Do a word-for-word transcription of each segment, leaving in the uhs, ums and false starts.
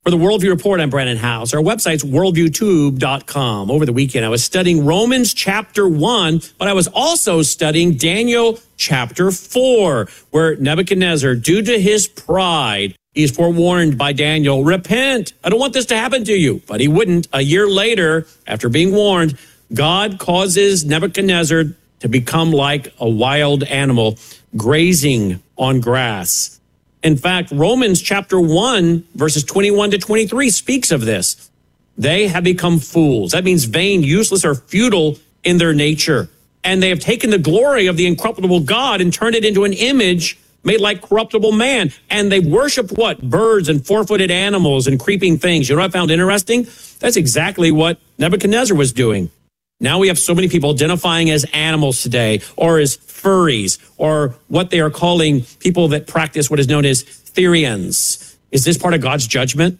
For the Worldview Report, I'm Brandon House. Our website's worldview tube dot com. Over the weekend, I was studying Romans chapter one, but I was also studying Daniel chapter four, where Nebuchadnezzar, due to his pride, he's forewarned by Daniel, repent, I don't want this to happen to you. But he wouldn't. A year later, after being warned, God causes Nebuchadnezzar to become like a wild animal, grazing on grass. In fact, Romans chapter one, verses twenty-one to twenty-three speaks of this. They have become fools. That means vain, useless, or futile in their nature. And they have taken the glory of the incorruptible God and turned it into an image made like corruptible man. And they worshiped what? Birds and four-footed animals and creeping things. You know what I found interesting? That's exactly what Nebuchadnezzar was doing. Now we have so many people identifying as animals today, or as furries, or what they are calling people that practice what is known as Therians. Is this part of God's judgment?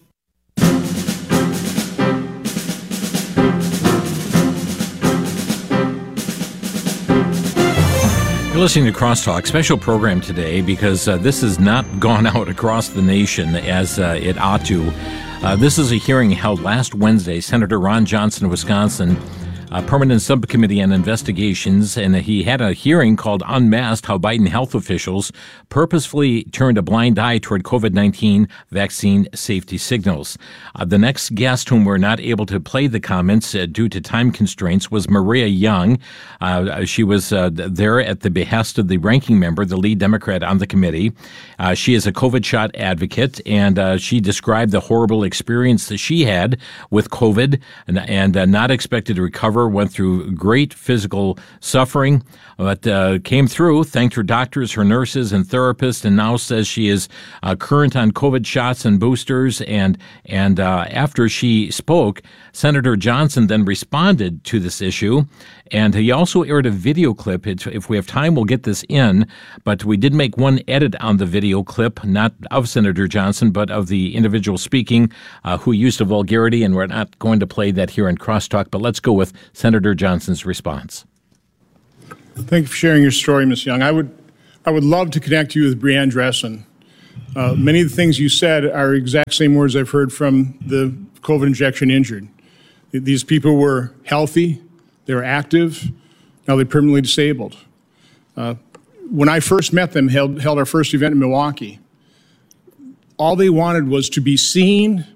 You're listening to Crosstalk, special program today because uh, this has not gone out across the nation as uh, it ought to. Uh, this is a hearing held last Wednesday. Senator Ron Johnson of Wisconsin, a permanent subcommittee on investigations, and he had a hearing called Unmasked, How Biden Health Officials Purposefully Turned a Blind Eye Toward COVID nineteen Vaccine Safety Signals. Uh, the next guest, whom we're not able to play the comments uh, due to time constraints, was Maria Young. Uh, she was uh, there at the behest of the ranking member, the lead Democrat on the committee. Uh, she is a COVID shot advocate, and uh, she described the horrible experience that she had with COVID and, and uh, not expected to recover. Went through great physical suffering, but uh, came through, thanked her doctors, her nurses, and therapists, and now says she is uh, current on COVID shots and boosters. And and uh, after she spoke, Senator Johnson then responded to this issue, and he also aired a video clip. It's, if we have time, we'll get this in, but we did make one edit on the video clip, not of Senator Johnson, but of the individual speaking uh, who used a vulgarity, and we're not going to play that here in Crosstalk, but let's go with Senator Johnson's response. Thank you for sharing your story, Miz Young. I would I would love to connect you with Breanne Dressen. Uh, many of the things you said are exact same words I've heard from the COVID injection injured. These people were healthy, they were active, now they're permanently disabled. Uh, when I first met them, held, held our first event in Milwaukee, all they wanted was to be seen